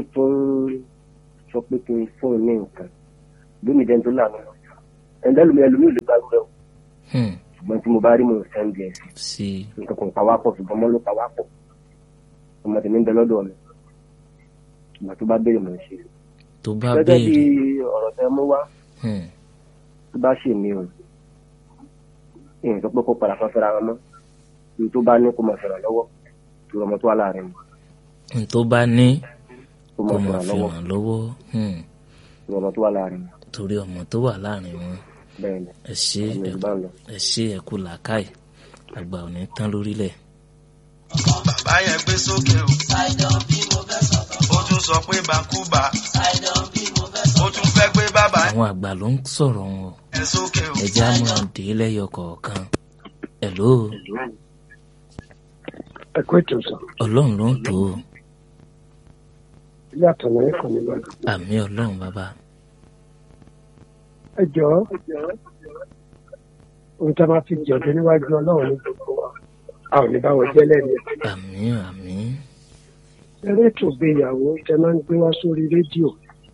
fún sọ pé kí n fún un ní nǹkan lómi dẹ́n tó lànà ẹ̀ńdẹ́lùmí ẹlòmí ò lè gbárù rẹ̀ o ṣùgbọ́n tí mo bá rí mo ń sẹ́ńdì ẹ̀ sí nǹkan kan pàwápọ̀ ṣùgbọ́n mọ́ ló pàwápọ̀ ọmọ tèmi ń bẹ lọ́dọ̀ mi ìgbà tó bá béèrè mo ń ṣe tó bá béèrè gẹ́gẹ́ bí ọ̀rọ̀ tẹ mú wá tó bá ṣe mí o ìyẹn sọ pé kó padà kan fẹ́ra wọn mọ́ ní tó bá ní kó mọ̀ fẹ́ràn lọ́wọ́ tó ọmọ tó wà láàrin mi. ní tó bá ní kó mọ̀ fẹ́ràn lọ́wọ́ tó ọmọ tó wà láàrin mi. torí ọmọ tó wà láàrin wọn. bẹ́ẹ̀ni ẹ ṣe ẹkú làákàyè àgbà ò ní tán lórílẹ̀. bàbá yẹn gbé sókè o. ó tún sọ pé bàkúbà. ó tún fẹ́ pé bàbá. àwọn àgbà ló ń sọ̀rọ̀ wọn o. ẹja máa dé lẹ́yọ kọ̀ọ̀kan. hello. ẹ kú ètò sọ. ọlọ́run ló ń tó o. ilé àtọ̀nà ẹ̀kọ́ ní lọ́dún. àmì ọlọ́run bàbá. ẹ jọ̀ọ́ ohun tí a máa fi jọ̀dún níwájú ọlọ́run ní gbogbo wa a ò ní bá wọn jẹ́ lẹ́nu. àmín. eré ètò ìgbéyàwó tẹ máa ń gbé wá sórí rédíò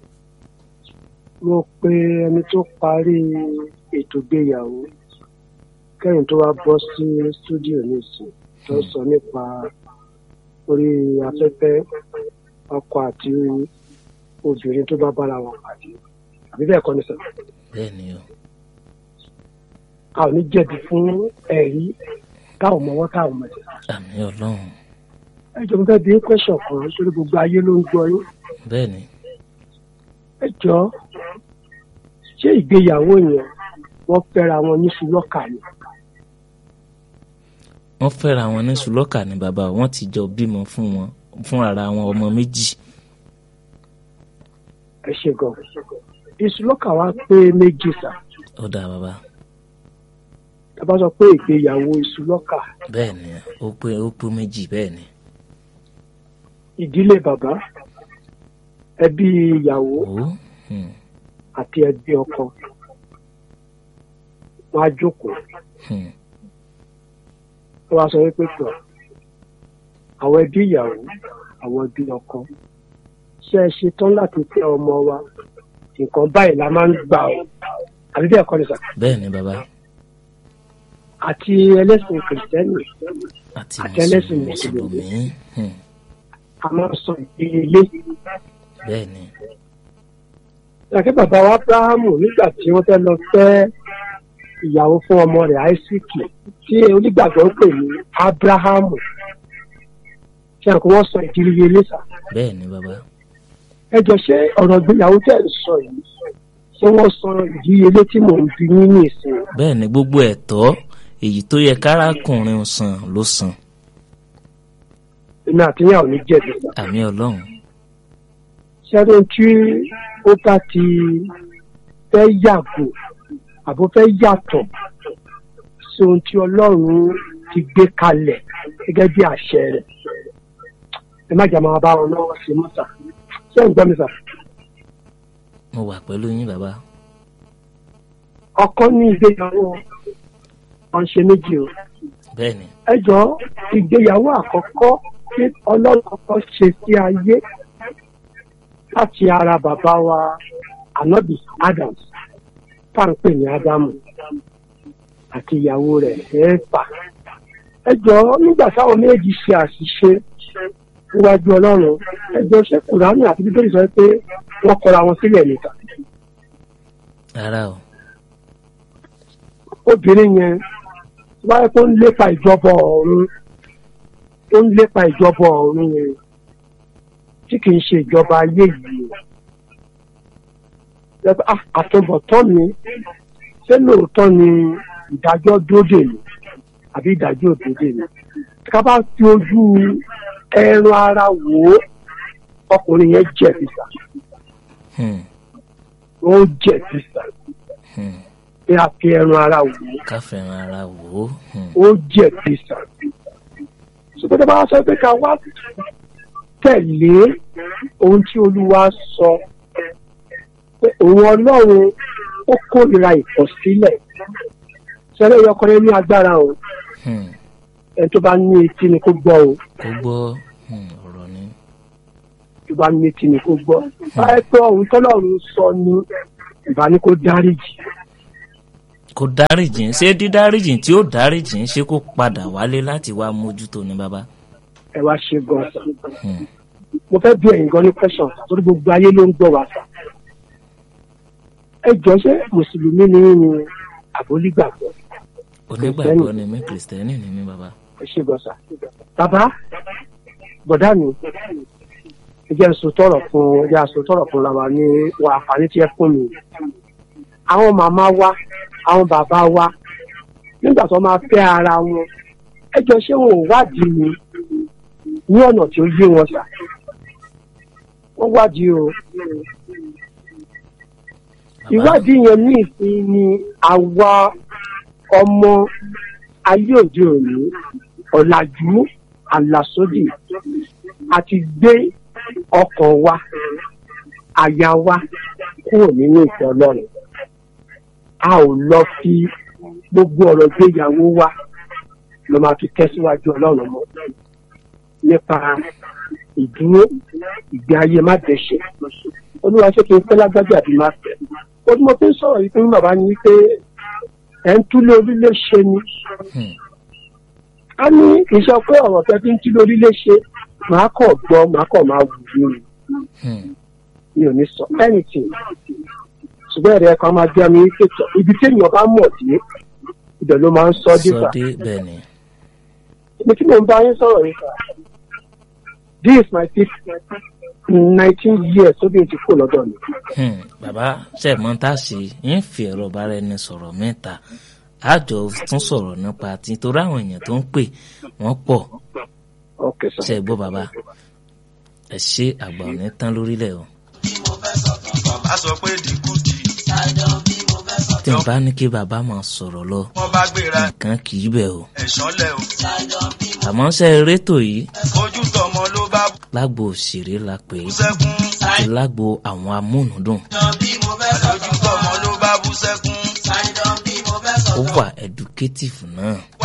mo pe ẹni tó parí ètò ìgbéyàwó kẹ́yìn tó wá bọ́ sí stúdíò nísìn tó sọ nípa orí afẹ́fẹ́ ọkọ àti obìnrin tó bá bára wọn pàdé àbí bẹ́ẹ̀ kọ́ ni sọ. bẹ́ẹ̀ ni o. a ò ní jẹ̀bi fún ẹ̀rí káwọn ọmọ wọn káwọn ọmọ ẹ̀. àmín ọlọ́run. ẹ jọ mo fẹ́ bí question kan sórí gbogbo ayé ló ń gbọ́ yín. bẹ́ẹ̀ ni. ẹ jọ ṣé ìgbéyàwó yẹn wọ́n fẹ́ra wọn ní ṣùlọ́kà ni. wọ́n fẹ́ra wọn ní ṣùlọ́kà ni bàbá wọn ti jọ bímọ fún ara wọn ọmọ méjì. ẹ ṣe gan ìṣùlọ́kà wa pé méjì sá. ó dáa bàbá. tá a bá sọ pé ìgbéyàwó ìṣùlọ́kà. bẹ́ẹ̀ ni ó pé méjì bẹ́ẹ̀ ni. ìdílé bàbá ẹbí ìyàwó àti ẹbí ọkọ wọn á jókòó wọn á sọ wípé tó àwọn ẹbí ìyàwó àwọn ẹbí ọkọ ṣé ẹ ṣetán láti fẹ́ ọmọ wa nǹkan báyìí la máa ń gbà ọ àbí bẹ́ẹ̀ kọ́ ni sà. bẹ́ẹ̀ ni bàbá. àti ẹlẹ́sìn kìrìsìtẹ́nì àti ẹlẹ́sìn mùsùlùmí a máa sọ ìdílé. bẹ́ẹ̀ ni. Ìyàkẹ́ bàbá wa Ábúráhámù nígbà tí wọ́n fẹ́ lọ fẹ́ ìyàwó fún ọmọ rẹ̀ Áísíkì tí onígbàgbọ́ ń pè ní Ábúráhámù. Ṣé àkó wọ́n sọ ìdílé sà? bẹ́ẹ̀ ni bàbá. ẹ jọ ṣé ọ̀rọ̀ ìgbéyàwó tẹ̀ ń sọ yìí ṣé wọ́n sọ ìdílé tí mò ń bi yín ní ìsìn? bẹ́ẹ̀ ni gbogbo ẹ̀tọ́ èyí tó yẹ kárákùnrin san ló san. èmi àtìyàn ò ní jẹ̀bi. àmín ọlọ́run. ṣẹ́ni tí ó bá ti fẹ́ yàgò àbó fẹ́ yàtọ̀ sí ohun tí ọlọ́run ti gbé kalẹ̀ gẹ́gẹ́ bí àṣẹ rẹ̀ ẹ má jà máa bá wọn lọ́wọ́ sí mọ́tà ṣé ń gbọ́ mi sà. mo wà pẹ̀lú yín bàbá. ọkọ ní ìgbéyàwó wọn ṣe méjì o. bẹ́ẹ̀ ni. ẹ jọ ìgbéyàwó àkọ́kọ́ tí ọlọ́run kọ́kọ́ ṣe sí ayé láti ara bàbá wa Ànábì Adams tá à ń pè ní Ádámù àti ìyàwó rẹ̀ Éfà. ẹ jọ̀ọ́ nígbà táwọn méjì ṣe àṣìṣe níwájú Ọlọ́run ẹ jọ̀ọ́ ṣé Kùránì àti Bíbélì sọ pé wọ́n kọra wọn sílẹ̀ nìkan. rárá o. obìnrin yẹn wáyé tó ń lépa ìjọba ọ̀run yẹn tí kì í ṣe ìjọba ayé yìí àtúbọ̀tán mi ṣé lóòótọ́ ni ìdájọ́ dóde mi àbí ìdájọ́ òdòdó mi ká bá fi ojú ẹran ara wò ó ọkùnrin yẹn jẹ̀bi sà ó jẹ̀bi sà bí a fi ẹran ara wò ó ká fi ẹran ara wò ó ó jẹ̀bi sà ṣùgbọ́n tí a bá sọ pé ká wá tẹ̀lé ohun tí Olúwa sọ pé òun Ọlọ́run ó kórìíra ìkọ̀sílẹ̀ ṣẹlẹ̀ ìyọkọ̀rẹ́ ní agbára o ẹni tó bá ní etí ni kó gbọ́ o. kó gbọ́ ọ̀rọ̀ ni. tó bá ní tí ni kó gbọ́ báyìí pé ohun tọ́lọ́run sọ ni ìbá ní kó dáríjì. Kó dáríjì ṣé dídáríjì tí ó dáríjì ṣé kó padà wálé láti wá mójútó ni bàbá. Ẹ wá ṣe gan sa. Mo fẹ́ bí ẹ̀yin gan ní question torí gbogbo ayé ló ń gbọ́ wa sa. Ẹ jọ ṣé mùsùlùmí ni àbólígbàgbọ́? Onígbàgbọ́ ni mí, kìrìsìtẹ́nì ni mí bàbá. Ẹ ṣe gan sa. Bàbá bọ̀dá mi ẹ jẹ́ sòtọ́rọ̀ fún ra wa ní wà àǹfààní tí ẹ fún mi. Àwọn màmá wa àwọn bàbá wa nígbà tó máa fẹ́ ara wọn ẹ jọ ṣé wọn ò wádìí ni ní ọ̀nà tí ó yé wọn sà wọ́n wádìí o. Ìwádìí yẹn ní ìsìn ni àwa ọmọ ayé òde òní ọ̀làjú àlàsódì àti gbé ọkàn wa àyà wa kúrò nínú ìfẹ́ Ọlọ́run. A ò lọ fi gbogbo ọ̀rọ̀ gbéyàwó wa lọ máa fi tẹ̀síwájú Ọlọ́run mọ́ nípa ìdúró ìgbé ayé má dẹ́ṣẹ̀. Olúwa ṣé kí n fẹ́ lágbájá àbí má fẹ́. Ó ní mo fi ń sọ̀rọ̀ yìí fún bàbá ní pé ẹ̀ ń túlé orílẹ̀ ṣe ni. A ní kì í sọ pé ọ̀rọ̀ tẹ́ fi ń túlé orílẹ̀ ṣe màá kọ̀ gbọ́ màá kọ̀ máa wù mí. Mi ò ní sọ anything. Ṣùgbọ́n ẹ̀rẹ́ kan máa gbé mi kéjọ ibi tí èèyàn bá mọ̀ sí ibẹ̀ ló máa ń sọ dé sà. Ibi tí mò ń bá yín sọ̀rọ̀ yìí sà. This is my 19 years tó bí n ti kó lọ́dọ̀ mi. Bàbá ṣẹ̀mọ́tà sí ń fi ẹ̀rọ bára ẹni sọ̀rọ̀ mẹ́ta àjọ tún sọ̀rọ̀ nípa tí torí àwọn èèyàn tó ń pè wọ́n pọ̀. Ṣé ẹ gbọ́ bàbá ẹ ṣe àgbà ò ní tán lórílẹ̀ o. Bàbá sọ pé dìkúdì. Tí n bá ní kí bàbá máa sọ̀rọ̀ lọ nǹkan kì í bẹ̀ o. Ẹ̀ṣọ́lẹ̀ o. Àmọ́ ṣe rétò yìí Ojú tọmọ ló bá lágbo òṣèré la pè é sẹ́kún. àti lágbo àwọn amúnúdùn. Ojú tọmọ ló bá bú sẹ́kún. Ó wà educative náà.